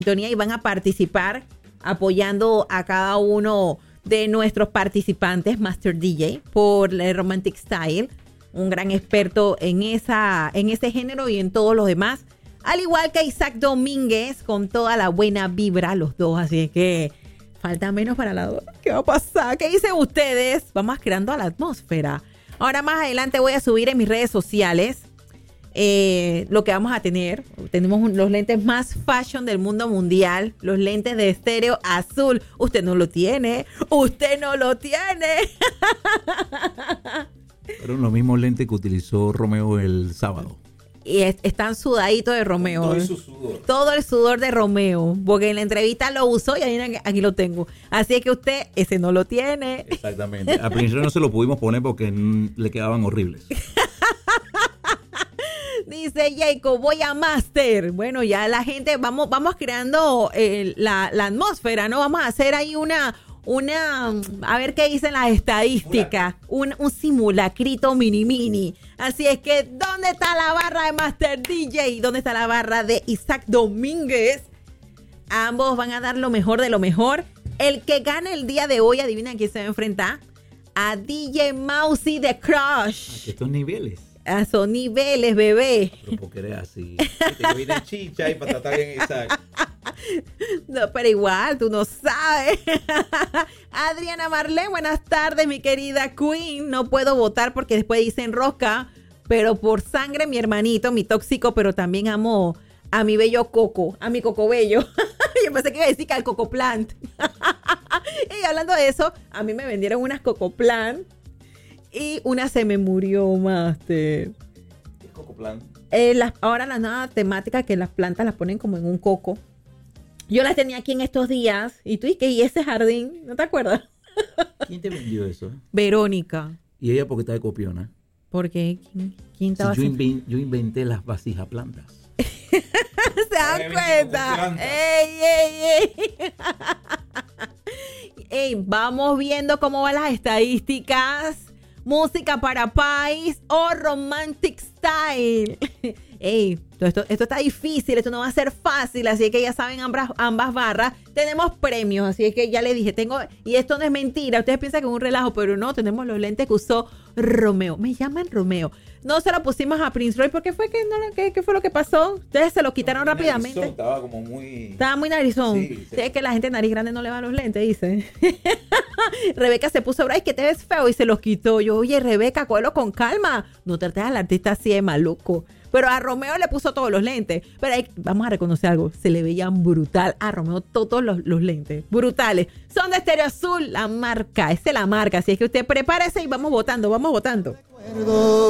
sintonía y van a participar apoyando a cada uno de nuestros participantes, Master DJ, por el Romantic Style, un gran experto en ese género y en todos los demás. Al igual que Isaac Domínguez, con toda la buena vibra, los dos. Así es que falta menos para la 2. ¿Qué va a pasar? ¿Qué dicen ustedes? Vamos creando a la atmósfera. Ahora más adelante voy a subir en mis redes sociales lo que vamos a tener. Tenemos los lentes más fashion del mundo mundial. Los lentes de estéreo azul. Usted no lo tiene. Usted no lo tiene. Fueron los mismos lentes que utilizó Romeo el sábado. Y están sudaditos de Romeo. Todo su sudor. Todo el sudor de Romeo. Porque en la entrevista lo usó y aquí lo tengo. Así es que usted ese no lo tiene. Exactamente. Al principio no se lo pudimos poner porque le quedaban horribles. Dice Jacob, voy a Master. Bueno, ya la gente, vamos creando la atmósfera, ¿no? Vamos a hacer ahí una, a ver qué dicen las estadísticas, un simulacrito mini. Así es que, ¿dónde está la barra de Master DJ? ¿Dónde está la barra de Isaac Domínguez? Ambos van a dar lo mejor de lo mejor. El que gane el día de hoy, adivina quién se va a enfrentar. A DJ Mousy de Crush. Estos niveles. A son niveles, bebé. Pero porque eres así. Que viene chicha y para tratar bien Isaac. No, pero igual, tú no sabes. Adriana Marlene, buenas tardes, mi querida Queen. No puedo votar porque después dicen rosca, pero por sangre mi hermanito, mi tóxico, pero también amo a mi bello coco, a mi coco bello. Yo pensé que iba a decir que al coco plant. Y hablando de eso, a mí me vendieron unas coco plant y una se me murió, Master. ¿Qué es coco plant? Ahora la nueva temática que las plantas las ponen como en un coco. Yo las tenía aquí en estos días. Y tú dices, ¿y ese jardín? ¿No te acuerdas? ¿Quién te vendió eso? Verónica. Y ella porque está de copiona. ¿Por qué? ¿Quién estaba yo inventé las vasijas plantas. ¿Se dan cuenta? ¡Ey! Ey, vamos viendo cómo van las estadísticas. Música para país o Romantic Style. Ey, esto está difícil, esto no va a ser fácil, así que ya saben ambas barras. Tenemos premios, así que ya les dije, y esto no es mentira, ustedes piensan que es un relajo, pero no, tenemos los lentes que usó Romeo. Me llaman Romeo. No se lo pusimos a Prince Roy, porque fue ¿qué fue lo que pasó? Ustedes se lo quitaron rápidamente. Narizón, estaba como muy... Estaba muy narizón. Sí. Es que la gente de nariz grande no le va los lentes, dice. Rebeca se puso, ay, que te ves feo, y se los quitó. Yo, oye, Rebeca, cógelo con calma. No trates al artista así de maluco. Pero a Romeo le puso todos los lentes. Pero vamos a reconocer algo. Se le veían brutal a Romeo todos los lentes. Brutales. Son de Estéreo Azul, la marca. Esa es la marca. Así es que usted prepárese y vamos votando.